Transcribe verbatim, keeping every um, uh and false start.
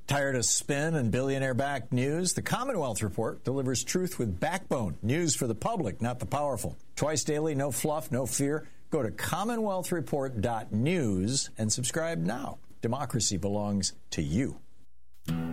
Tired of spin and billionaire-backed news? The Commonwealth Report delivers truth with backbone. News for the public, not the powerful. Twice daily, no fluff, no fear. Go to commonwealth report dot news and subscribe now. Democracy belongs to you.